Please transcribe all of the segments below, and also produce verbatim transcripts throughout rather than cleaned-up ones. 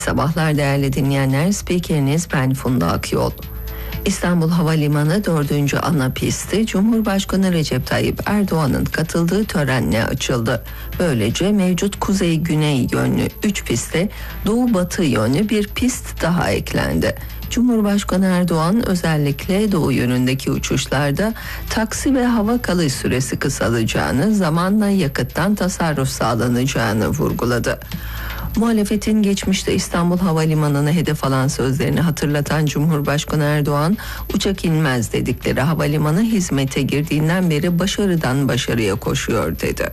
Sabahlar değerli dinleyenler, spikeriniz ben Funda Akyol. İstanbul Havalimanı dördüncü ana pisti Cumhurbaşkanı Recep Tayyip Erdoğan'ın katıldığı törenle açıldı. Böylece mevcut kuzey-güney yönlü üç piste doğu-batı yönlü bir pist daha eklendi. Cumhurbaşkanı Erdoğan özellikle doğu yönündeki uçuşlarda taksi ve hava kalış süresi kısalacağını, zamanla yakıttan tasarruf sağlanacağını vurguladı. Muhalefetin geçmişte İstanbul Havalimanı'nı hedef alan sözlerini hatırlatan Cumhurbaşkanı Erdoğan, uçak inmez dedikleri havalimanı hizmete girdiğinden beri başarıdan başarıya koşuyor dedi.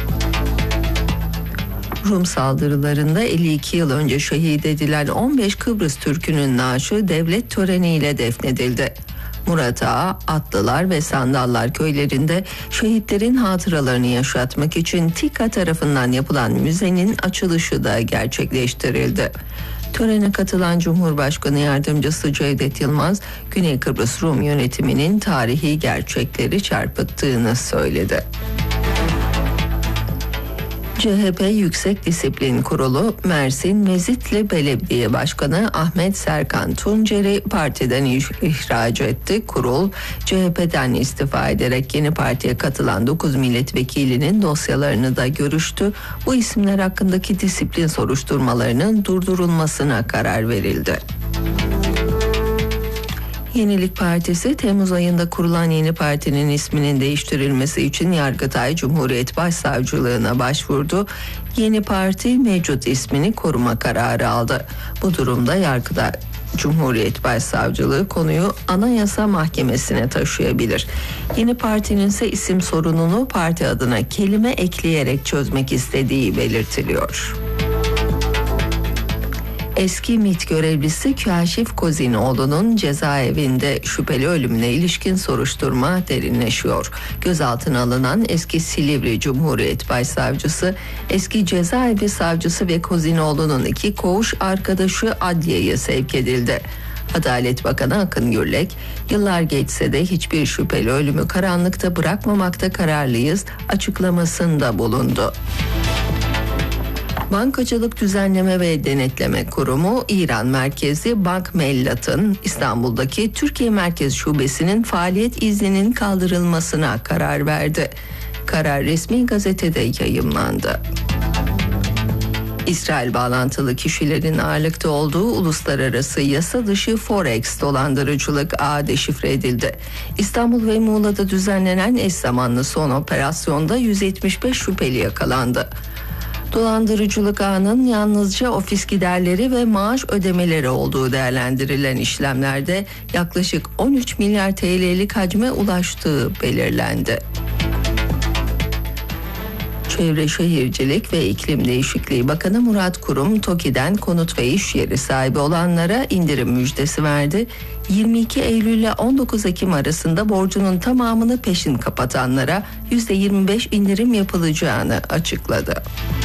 Rum saldırılarında elli iki yıl önce şehit edilen on beş Kıbrıs Türk'ünün naaşı devlet töreniyle defnedildi. Murat Ağa, Atlılar ve Sandallar köylerinde şehitlerin hatıralarını yaşatmak için TİKA tarafından yapılan müzenin açılışı da gerçekleştirildi. Törene katılan Cumhurbaşkanı Yardımcısı Cevdet Yılmaz, Güney Kıbrıs Rum yönetiminin tarihi gerçekleri çarpıttığını söyledi. C H P Yüksek Disiplin Kurulu, Mersin Mezitli Belediye Başkanı Ahmet Serkan Tuncer'i partiden ihraç etti. Kurul, C H P'den istifa ederek yeni partiye katılan dokuz milletvekilinin dosyalarını da görüştü. Bu isimler hakkındaki disiplin soruşturmalarının durdurulmasına karar verildi. Yenilik Partisi, Temmuz ayında kurulan yeni partinin isminin değiştirilmesi için Yargıtay Cumhuriyet Başsavcılığına başvurdu. Yeni parti mevcut ismini koruma kararı aldı. Bu durumda Yargıtay Cumhuriyet Başsavcılığı konuyu Anayasa Mahkemesi'ne taşıyabilir. Yeni partinin ise isim sorununu parti adına kelime ekleyerek çözmek istediği belirtiliyor. Eski MİT görevlisi Kâşif Kozinoğlu'nun cezaevinde şüpheli ölümüne ilişkin soruşturma derinleşiyor. Gözaltına alınan eski Silivri Cumhuriyet Başsavcısı, eski cezaevi savcısı ve Kozinoğlu'nun iki koğuş arkadaşı adliyeye sevk edildi. Adalet Bakanı Akın Gürlek, yıllar geçse de hiçbir şüpheli ölümü karanlıkta bırakmamakta kararlıyız açıklamasında bulundu. Bankacılık Düzenleme ve Denetleme Kurumu, İran merkezli Bank Mellat'ın İstanbul'daki Türkiye Merkez Şubesi'nin faaliyet izninin kaldırılmasına karar verdi. Karar resmi gazetede yayımlandı. İsrail bağlantılı kişilerin ağırlıkta olduğu uluslararası yasa dışı Forex dolandırıcılık ağı deşifre edildi. İstanbul ve Muğla'da düzenlenen eş zamanlı son operasyonda yüz yetmiş beş şüpheli yakalandı. Dolandırıcılık ağının yalnızca ofis giderleri ve maaş ödemeleri olduğu değerlendirilen işlemlerde yaklaşık on üç milyar T L'lik hacme ulaştığı belirlendi. Çevre Şehircilik ve İklim Değişikliği Bakanı Murat Kurum, TOKİ'den konut ve iş yeri sahibi olanlara indirim müjdesi verdi. yirmi iki Eylül ile on dokuz Ekim arasında borcunun tamamını peşin kapatanlara yüzde yirmi beş indirim yapılacağını açıkladı.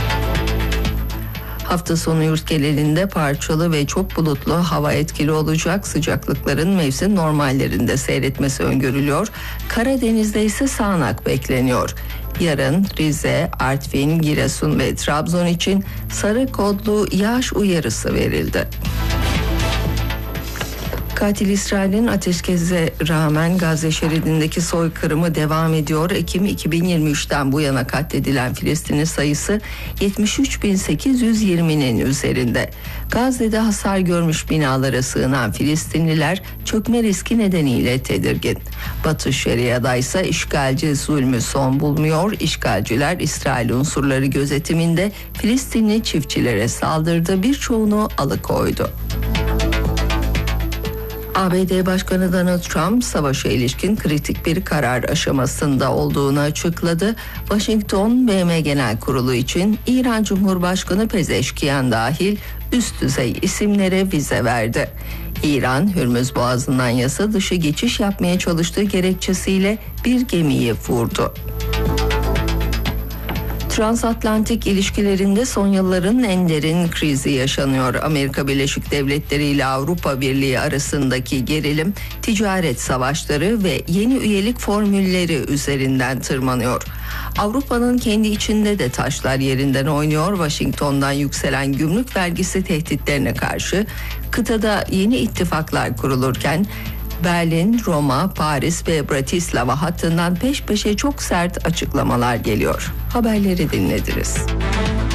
Hafta sonu yurt genelinde parçalı ve çok bulutlu hava etkili olacak. Sıcaklıkların mevsim normallerinde seyretmesi öngörülüyor. Karadeniz'de ise sağanak bekleniyor. Yarın Rize, Artvin, Giresun ve Trabzon için sarı kodlu yağış uyarısı verildi. Katil İsrail'in ateşkese rağmen Gazze şeridindeki soykırımı devam ediyor. Ekim iki bin yirmi üçten bu yana katledilen Filistinli sayısı yetmiş üç bin sekiz yüz yirminin üzerinde. Gazze'de hasar görmüş binalara sığınan Filistinliler çökme riski nedeniyle tedirgin. Batı Şeria'da ise işgalci zulmü son bulmuyor. İşgalciler İsrail unsurları gözetiminde Filistinli çiftçilere saldırdı, birçoğunu alıkoydu. A B D Başkanı Donald Trump, savaşa ilişkin kritik bir karar aşamasında olduğunu açıkladı. Washington, B M Genel Kurulu için İran Cumhurbaşkanı Pezeşkiyan dahil üst düzey isimlere vize verdi. İran, Hürmüz Boğazı'ndan yasa dışı geçiş yapmaya çalıştığı gerekçesiyle bir gemiyi vurdu. Transatlantik ilişkilerinde son yılların en derin krizi yaşanıyor. Amerika Birleşik Devletleri ile Avrupa Birliği arasındaki gerilim, ticaret savaşları ve yeni üyelik formülleri üzerinden tırmanıyor. Avrupa'nın kendi içinde de taşlar yerinden oynuyor. Washington'dan yükselen gümrük vergisi tehditlerine karşı kıtada yeni ittifaklar kurulurken Berlin, Roma, Paris ve Bratislava hattından peş peşe çok sert açıklamalar geliyor. Haberleri dinlediniz.